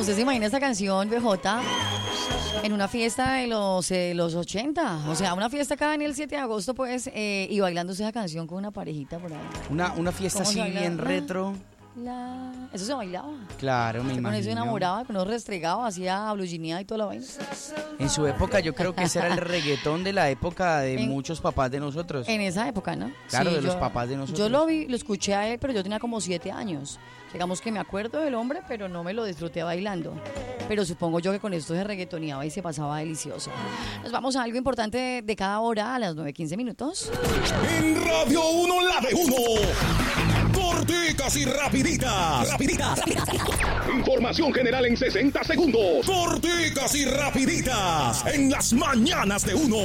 ¿Usted se imagina esta canción, BJ, en una fiesta de los 80? O sea, una fiesta acá en el 7 de agosto, pues, y bailando esa canción con una parejita por ahí. Una fiesta así bien retro. Eso se bailaba. Claro, me imagino. Con eso enamoraba, con eso restregaba, hacía blue jeanía y toda la vaina. En su época yo creo que ese era el reggaetón de la época de muchos papás de nosotros. En esa época, ¿no? Claro, sí, de los papás de nosotros. Yo lo escuché a él, pero yo tenía como 7 años. Digamos que me acuerdo del hombre, pero no me lo disfruté bailando. Pero supongo yo que con esto se reggaetoneaba y se pasaba delicioso. Nos vamos a algo importante de cada hora a las 9:15 minutos. En Radio 1, la de 1. Corticas y rapiditas. Información general en 60 segundos. Corticas y rapiditas. En las mañanas de 1.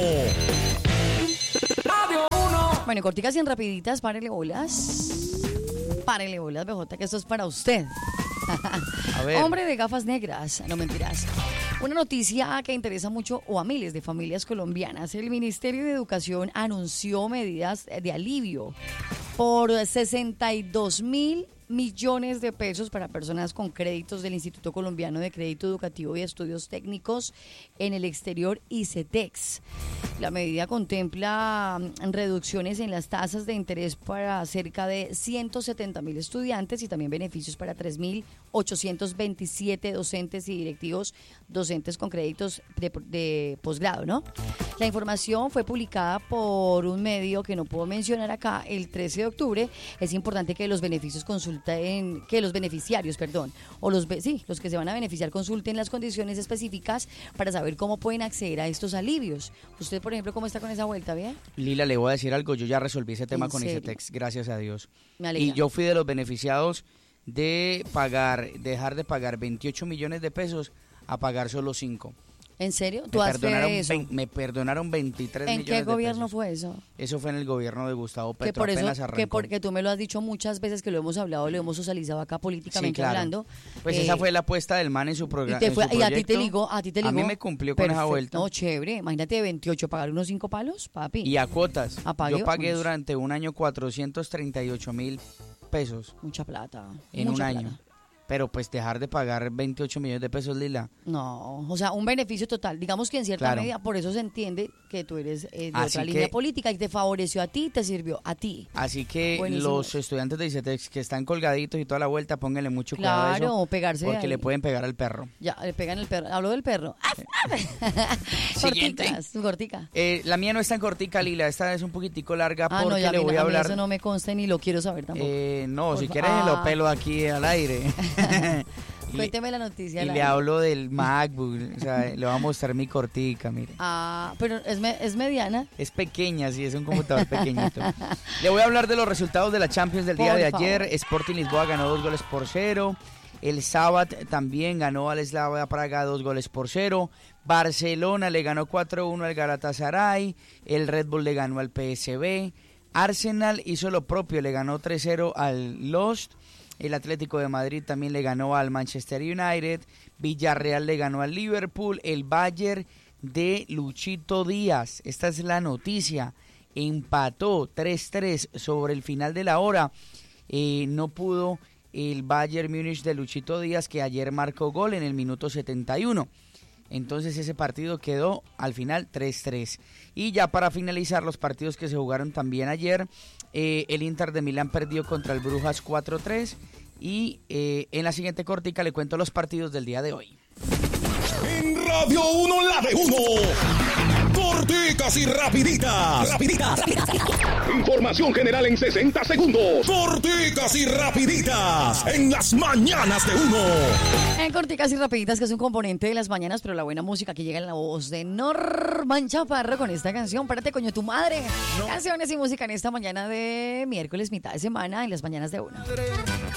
Radio 1. Bueno, corticas y en rapiditas, párele bolas. Párele bolas, BJ, que esto es para usted. A ver. Hombre de gafas negras, no mentiras. Una noticia que interesa mucho o a miles de familias colombianas. El Ministerio de Educación anunció medidas de alivio por 62.000 millones de pesos para personas con créditos del Instituto Colombiano de Crédito Educativo y Estudios Técnicos en el Exterior, ICETEX. La medida contempla reducciones en las tasas de interés para cerca de 170.000 estudiantes y también beneficios para 3.827 docentes y directivos docentes con créditos de posgrado, ¿no? La información fue publicada por un medio que no puedo mencionar acá el 13 de octubre. Es importante que los beneficiarios o los que se van a beneficiar consulten las condiciones específicas para saber cómo pueden acceder a estos alivios. Usted, por ejemplo, ¿cómo está con esa vuelta? ¿Bien? Lila, le voy a decir algo, yo ya resolví ese tema con ICETEX, gracias a Dios. Y yo fui de los beneficiados de dejar de pagar 28 millones de pesos a pagar solo 5. ¿En serio? ¿Tú has fe de eso? Me perdonaron 23 millones de pesos. ¿En qué gobierno fue eso? Eso fue en el gobierno de Gustavo Petro, apenas arrancó. Porque tú me lo has dicho muchas veces, que lo hemos hablado, lo hemos socializado acá políticamente, sí, claro, hablando. Pues esa fue la apuesta del man en su programa. Y a ti te ligó. A mí me cumplió con esa vuelta. No, chévere. Imagínate de 28 pagar unos 5 palos, papi. Y a cuotas. Yo pagué durante un año 438.000 pesos. Mucha plata. En un año. Pero pues dejar de pagar 28 millones de pesos, Lila. No, o sea, un beneficio total. Digamos que en cierta medida, por eso se entiende que tú eres de otra línea política y te favoreció a ti, te sirvió a ti. Así que los estudiantes de ICETEX que están colgaditos y toda la vuelta, pónganle mucho cuidado a eso, pegarse porque le pueden pegar al perro. Ya, le pegan al perro. Hablo del perro. Corticas, tu cortica. La mía no es tan cortica, Lila, esta es un poquitico larga porque no, le voy a hablar. Eso no me consta ni lo quiero saber tampoco. No, si quieres lo pelo aquí al aire. Cuénteme la noticia. Y le hablo del MacBook, o sea, le voy a mostrar mi cortica, mire. Pero es mediana. Es pequeña, sí, es un computador pequeñito. Le voy a hablar de los resultados de la Champions del día de ayer. Sporting Lisboa ganó 2-0. El Sábado también ganó al Slavia Praga 2-0. Barcelona le ganó 4-1 al Galatasaray. El Red Bull le ganó al PSV. Arsenal hizo lo propio, le ganó 3-0 al Lost. El Atlético de Madrid también le ganó al Manchester United. Villarreal le ganó al Liverpool. El Bayern de Luchito Díaz, esta es la noticia, empató 3-3 sobre el final de la hora. No pudo el Bayern Múnich de Luchito Díaz, que ayer marcó gol en el minuto 71. Entonces ese partido quedó al final 3-3. Y ya para finalizar los partidos que se jugaron también ayer, el Inter de Milán perdió contra el Brujas 4-3. Y en la siguiente cortica le cuento los partidos del día de hoy. En Radio 1, la de 1. Corticas y rapiditas. Información general en 60 segundos. Corticas y rapiditas. En las mañanas de 1. En Corticas y rapiditas, que es un componente de las mañanas, pero la buena música que llega en la voz de Norman Chaparro con esta canción. Párate, coño, tu madre. Canciones y música en esta mañana de miércoles, mitad de semana, en las mañanas de 1.